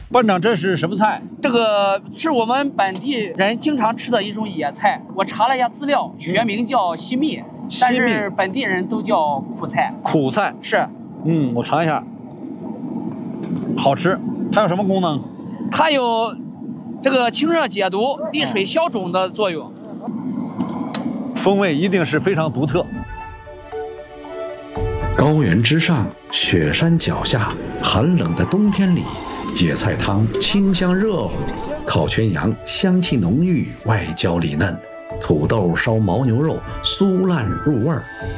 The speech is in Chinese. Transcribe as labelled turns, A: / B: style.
A: 班长，这是什么菜？
B: 这个是我们本地人经常吃的一种野菜，我查了一下资料，学名叫西蜜，但是本地人都叫苦菜。
A: 苦菜
B: 是。
A: 我尝一下，好吃。它有什么功能？
B: 它有这个清热解毒、利水消肿的作用，
A: 风味一定是非常独特。
C: 高原之上，雪山脚下，寒冷的冬天里，野菜汤清香热乎，烤全羊香气浓郁，外焦里嫩，土豆烧牦牛肉酥烂入味儿。